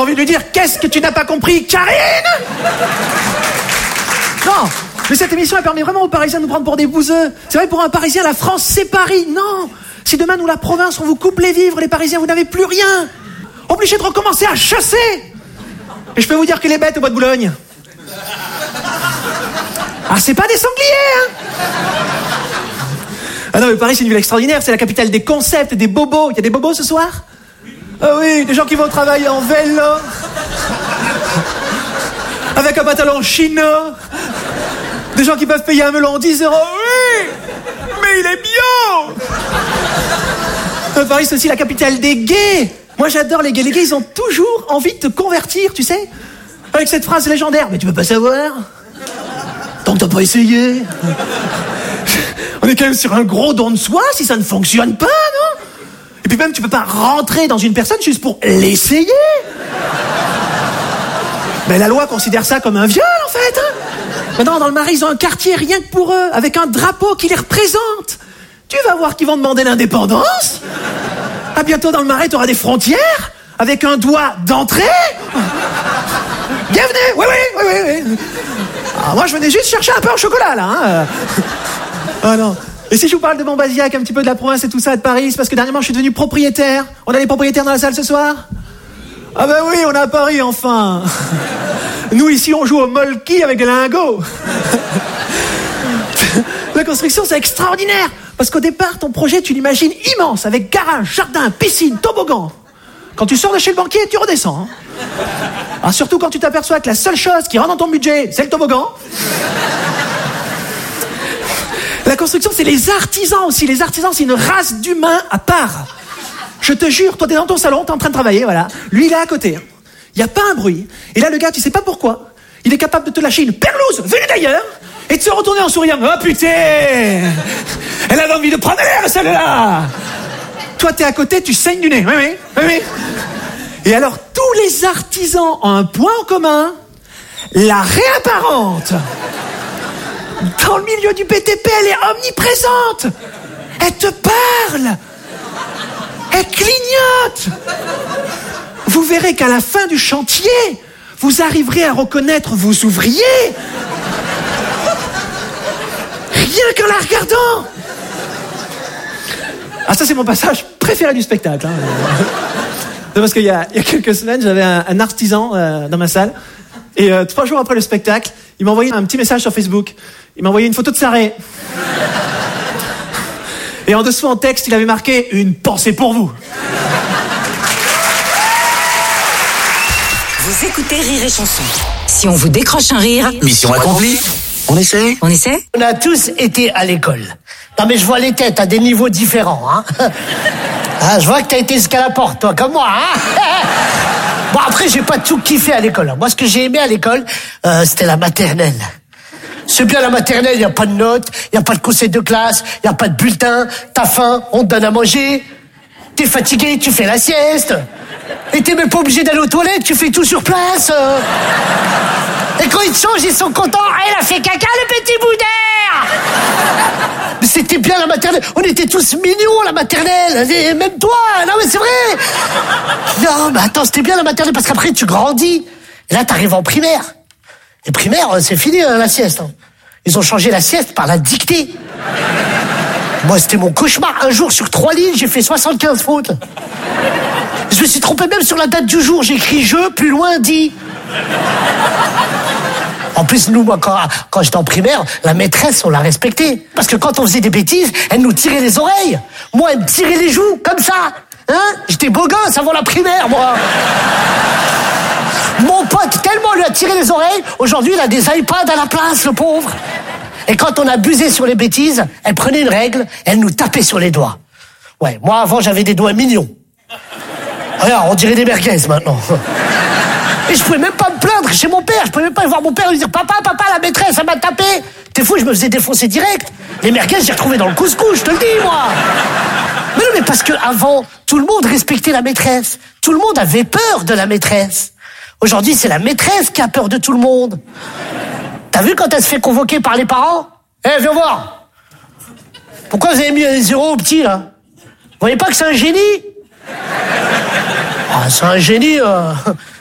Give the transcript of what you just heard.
envie de lui dire, qu'est-ce que tu n'as pas compris, Karine? Non, mais cette émission, elle permet vraiment aux Parisiens de nous prendre pour des bouseux. C'est vrai, pour un Parisien, la France, c'est Paris. Non, si demain, nous, la province, on vous coupe les vivres, les Parisiens, vous n'avez plus rien. Obligés de recommencer à chasser. Et je peux vous dire que les bêtes au bois de Boulogne... Ah, c'est pas des sangliers, hein. Ah non, mais Paris, c'est une ville extraordinaire. C'est la capitale des concepts, des bobos. Il y a des bobos ce soir? Ah oui, des gens qui vont travailler en vélo. Avec un pantalon chino. Des gens qui peuvent payer un melon 10 €. Oui, mais il est bio. Paris, c'est aussi la capitale des gays. Moi, j'adore les gays. Les gays, ils ont toujours envie de te convertir, tu sais. Avec cette phrase légendaire. Mais tu peux pas savoir. Tant que t'as pas essayé. On est quand même sur un gros don de soi si ça ne fonctionne pas, non? Et puis même, tu peux pas rentrer dans une personne juste pour l'essayer. Mais la loi considère ça comme un viol, en fait. Hein. Maintenant, dans le Marais, ils ont un quartier rien que pour eux, avec un drapeau qui les représente. Tu vas voir qu'ils vont demander l'indépendance. À bientôt, dans le Marais, tu auras des frontières, avec un doigt d'entrée. Bienvenue. Oui. Ah, moi, je venais juste chercher un peu en chocolat, là. Hein. Ah non. Et si je vous parle de Montbazillac, un petit peu de la province et tout ça, de Paris, c'est parce que dernièrement, je suis devenu propriétaire. On a des propriétaires dans la salle ce soir? Ah ben oui, on est à Paris, enfin. Nous, ici, on joue au molki avec des lingots. La construction, c'est extraordinaire. Parce qu'au départ, ton projet, tu l'imagines immense, avec garage, jardin, piscine, toboggan. Quand tu sors de chez le banquier, tu redescends. Hein. Alors surtout quand tu t'aperçois que la seule chose qui rentre dans ton budget, c'est le toboggan. La construction, c'est les artisans aussi. Les artisans, c'est une race d'humains à part. Je te jure, toi, t'es dans ton salon, t'es en train de travailler, voilà. Lui, il est à côté. Il n'y a pas un bruit. Et là, le gars, tu sais pas pourquoi, il est capable de te lâcher une perlouse venue d'ailleurs et de se retourner en souriant. Oh putain, elle avait envie de prendre l'air, celle-là. Toi, t'es à côté, tu saignes du nez. Oui. Et alors, tous les artisans ont un point en commun, la réapparente. Dans le milieu du BTP, elle est omniprésente. Elle te parle. Elle clignote. Vous verrez qu'à la fin du chantier, vous arriverez à reconnaître vos ouvriers. Rien qu'en la regardant. Ah, ça, c'est mon passage préféré du spectacle. Hein. Parce qu'il y a quelques semaines, j'avais un artisan dans ma salle. Et 3 jours après le spectacle, il m'a envoyé un petit message sur Facebook. Il m'a envoyé une photo de sa raie. Et en dessous, en texte, il avait marqué « Une pensée pour vous ». Vous écoutez Rire et Chanson. Si on vous décroche un rire... Mission accomplie. On essaie? On a tous été à l'école. Non mais je vois les têtes à des niveaux différents. Hein. Ah, je vois que t'as été jusqu'à la porte, toi, comme moi. Hein. Bon, après, j'ai pas tout kiffé à l'école. Moi, ce que j'ai aimé à l'école, c'était la maternelle. C'est bien la maternelle, il n'y a pas de notes, il n'y a pas de conseil de classe, il n'y a pas de bulletin, t'as faim, on te donne à manger, t'es fatigué, tu fais la sieste, et t'es même pas obligé d'aller aux toilettes, tu fais tout sur place. Et quand ils te changent, ils sont contents, elle a fait caca, le petit bout d'air. Mais c'était bien la maternelle, on était tous mignons la maternelle, et même toi, non mais c'est vrai. Non mais attends, c'était bien la maternelle, parce qu'après tu grandis, et là t'arrives en primaire. Et primaire, c'est fini la sieste. Ils ont changé la sieste par la dictée. Moi, c'était mon cauchemar. Un jour, sur 3 lignes, j'ai fait 75 fautes. Je me suis trompé même sur la date du jour. J'ai écrit « je », plus loin, « dit ». En plus, nous, moi, quand j'étais en primaire, la maîtresse, on l'a respectée. Parce que quand on faisait des bêtises, elle nous tirait les oreilles. Moi, elle me tirait les joues, comme ça. Hein? J'étais beau gosse avant la primaire, moi. Mon pote, tellement lui a tiré les oreilles, aujourd'hui il a des iPads à la place, le pauvre. Et quand on abusait sur les bêtises, elle prenait une règle, elle nous tapait sur les doigts. Ouais, moi avant j'avais des doigts mignons. Regarde, on dirait des merguez maintenant. Et je pouvais même pas me plaindre chez mon père, je pouvais même pas voir mon père et lui dire « Papa, la maîtresse, elle m'a tapé !» T'es fou, je me faisais défoncer direct. Les merguez, j'ai retrouvé dans le couscous, je te le dis, moi. Mais non, mais parce que avant, tout le monde respectait la maîtresse. Tout le monde avait peur de la maîtresse. Aujourd'hui, c'est la maîtresse qui a peur de tout le monde. T'as vu quand elle se fait convoquer par les parents? Eh, viens voir. Pourquoi vous avez mis un 0 au petit, là? Vous voyez pas que c'est un génie? Ah, c'est un génie,